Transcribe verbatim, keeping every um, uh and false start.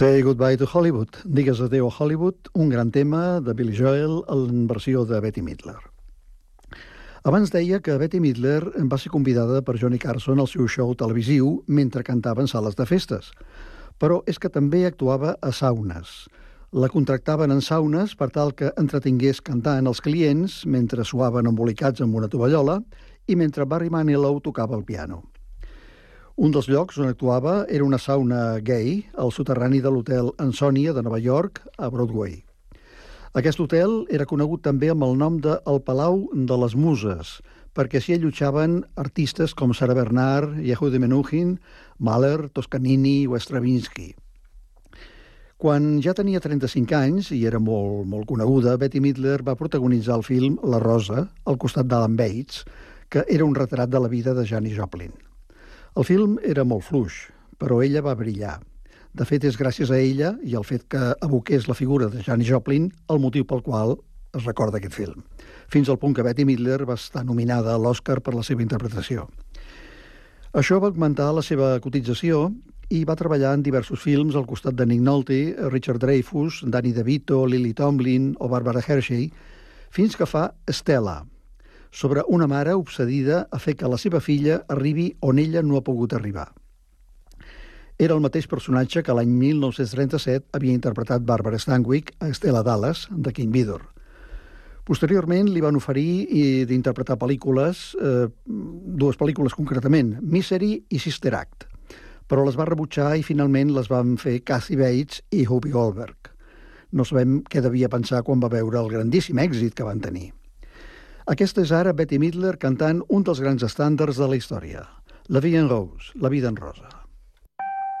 Say Goodbye to Hollywood. Digues adéu a Hollywood, un gran tema de Billy Joel en versió de Bette Midler. Abans deia que Bette Midler va ser convidada per Johnny Carson al seu show televisiu mentre cantava en sales de festes, però és que també actuava a saunes. La contractaven en saunes per tal que entretingués cantant els clients mentre suaven embolicats amb una tovallola i mentre Barry Manilow tocava el piano. Un dels llocs on actuava era una sauna gay al soterrani de l'hotel Ansonia de Nova York, a Broadway. Aquest hotel era conegut també amb el nom de El Palau de les Muses, perquè s'hi allotjaven artistes com Sarah Bernhardt, Yehudi Menuhin, Mahler, Toscanini o Stravinsky. Quan ja tenia trenta-cinc anys i era molt, molt coneguda, Bette Midler va protagonitzar el film La Rosa, al costat d'Alan Bates, que era un retrat de la vida de Janis Joplin. El film era molt fluix, però ella va brillar. De fet, és gràcies a ella i al fet que evoqués la figura de Janis Joplin el motiu pel qual es recorda aquest film, fins al punt que Bette Midler va estar nominada a l'Oscar per la seva interpretació. Això va augmentar la seva cotització i va treballar en diversos films al costat de Nick Nolte, Richard Dreyfuss, Danny DeVito, Lily Tomlin o Barbara Hershey, fins que fa Stella, sobre una mare obsedida a fer que la seva filla arribi on ella no ha pogut arribar. Era el mateix personatge que l'any mil nou-cents trenta-set havia interpretat Barbara Stanwyck a Stella Dallas, de King Vidor. Posteriorment li van oferir d'interpretar pel·lícules, eh, dues pel·lícules concretament, Misery i Sister Act, però les va rebutjar i finalment les van fer Kathy Bates i Whoopi Goldberg. No sabem què devia pensar quan va veure el grandíssim èxit que van tenir. Aquesta és ara Bette Midler cantant un dels grans estàndards de la història, La Vie en Rose, La vida en rosa.